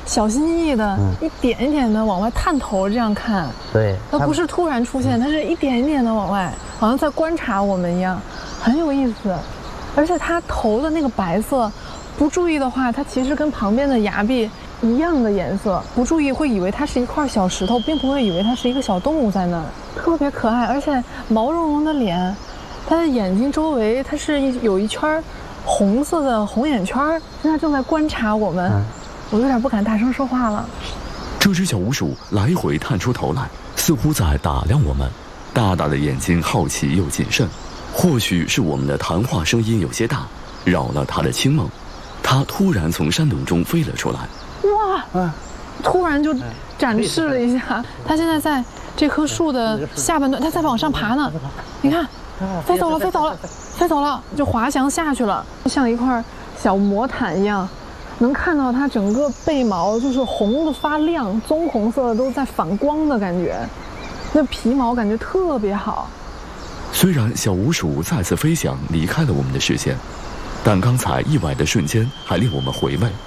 小心翼翼的，一点一点的往外探头，这样看。 对， 它不是突然出现，它是一点一点的往外，好像在观察我们一样，很有意思。而且它头的那个白色，不注意的话，它其实跟旁边的崖壁一样的颜色，不注意会以为它是一块小石头，并不会以为它是一个小动物在那儿，特别可爱，而且毛茸茸的脸，它的眼睛周围它是有一圈红色的红眼圈，现在正在观察我们，我有点不敢大声说话了。 这只小鼯鼠来回探出头来，似乎在打量我们，大大的眼睛好奇又谨慎。或许是我们的谈话声音有些大，扰了它的清梦，它突然从山洞中飞了出来。 哇！突然就展示了一下，它现在在这棵树的下半段，它在往上爬呢。你看，飞走了，飞走了，飞走了，就滑翔下去了，像一块小魔毯一样，能看到它整个背毛就是红的发亮，棕红色的都在反光的感觉，那皮毛感觉特别好。 虽然小鼯鼠再次飞翔离开了我们的视线，但刚才意外的瞬间还令我们回味。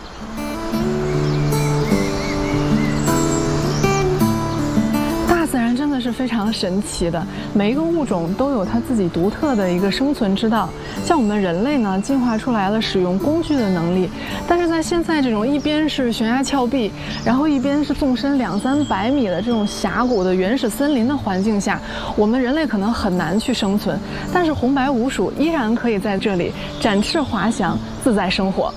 大自然真的是非常神奇的，每一个物种都有它自己独特的一个生存之道。像我们人类呢，进化出来了使用工具的能力，但是在现在这种一边是悬崖峭壁，然后一边是纵深200-300米的这种峡谷的原始森林的环境下，我们人类可能很难去生存，但是红白鼯鼠依然可以在这里展翅滑翔，自在生活。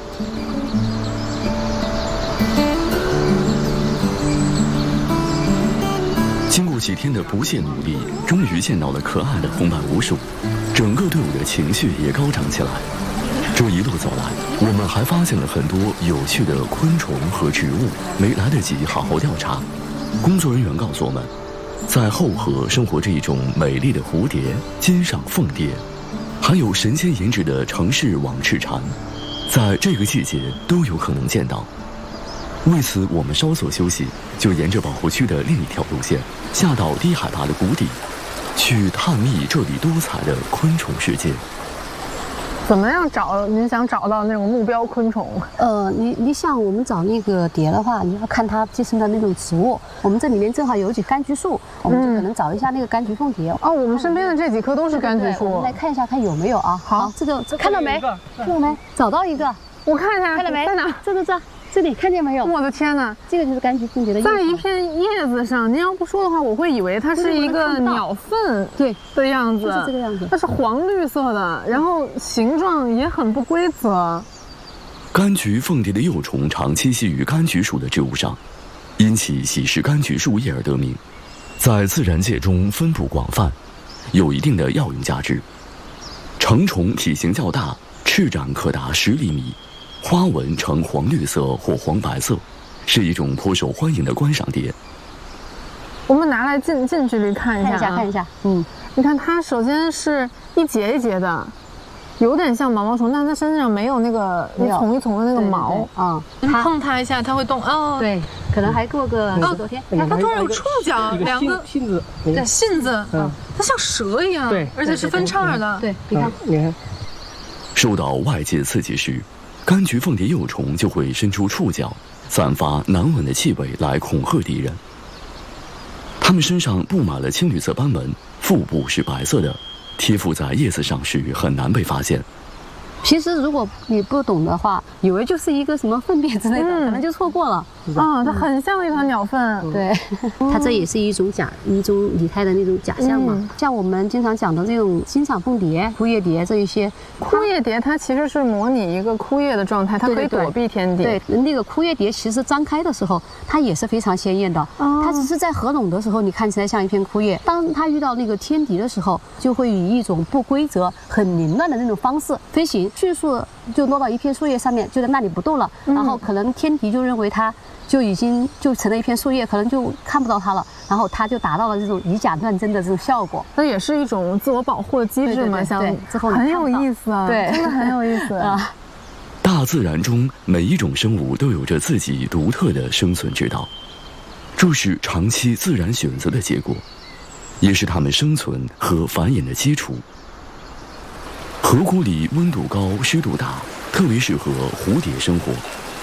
经过几天的不懈努力，终于见到了可爱的红白鼯鼠，整个队伍的情绪也高涨起来。这一路走来，我们还发现了很多有趣的昆虫和植物，没来得及好好调查。工作人员告诉我们，在后河生活着一种美丽的蝴蝶——金上凤蝶，还有神仙颜值的城市网翅蝉，在这个季节都有可能见到。为此，我们稍作休息，就沿着保护区的另一条路线，下到低海拔的谷底，去探秘这里多彩的昆虫世界。 怎么样找？您想找到那种目标昆虫？ 你像我们找那个蝶的话，你要看它寄生的那种植物。我们这里面正好有几柑橘树，我们就可能找一下那个柑橘凤蝶。 哦，我们身边的这几棵都是柑橘树。 我们来看一下，看有没有啊？ 好， 这看到没？看到没？找到一个。 我看一下， 看到没？ 在哪？ 这里看见没有？ 我的天哪， 这个就是柑橘凤蝶的在一片叶子上。您要不说的话，我会以为它是一个鸟粪的样子， 就是这个样子。 它是黄绿色的，然后形状也很不规则。 柑橘凤蝶的幼虫常栖息于柑橘属的植物上，因其喜食柑橘树叶而得名，在自然界中分布广泛，有一定的药用价值。成虫体型较大，翅展可达10厘米。花纹呈黄绿色或黄白色，是一种颇受欢迎的观赏蝶。 我们拿来近距离看一下， 看一下。 你看它首先是一节一节的，有点像毛毛虫，但它身上没有那个一丛一丛的那个毛啊。碰它一下，它会动哦。 对，可能还过个10多天。 它突然有触角，两个信子， 对，信子，它像蛇一样， 对， 而且是分叉的。 对，你看。 受到外界刺激时，柑橘凤蝶幼虫就会伸出触角，散发难闻的气味来恐吓敌人。它们身上布满了青绿色斑纹，腹部是白色的，贴附在叶子上时很难被发现。 其实如果你不懂的话，以为就是一个什么粪便之类的，可能就错过了。 它很像一团鸟粪。 对，它这也是一种拟态的那种假象嘛。像我们经常讲的这种金上凤蝶、枯叶蝶这一些， 枯叶蝶它其实是模拟一个枯叶的状态，它可以躲避天敌。 对，那个枯叶蝶其实张开的时候，它也是非常鲜艳的。它只是在合拢的时候，你看起来像一片枯叶。当它遇到那个天敌的时候，就会以一种不规则、很凌乱的那种方式飞行。迅速就落到一片树叶上面，就在那里不动了。然后可能天敌就认为它就已经成了一片树叶，可能就看不到它了。然后它就达到了这种以假乱真的这种效果。 那也是一种自我保护的机制嘛，很有意思啊， 对， 真的很有意思啊。 大自然中每一种生物都有着自己独特的生存之道，这是长期自然选择的结果，也是它们生存和繁衍的基础。河谷里温度高、湿度大，特别适合蝴蝶生活。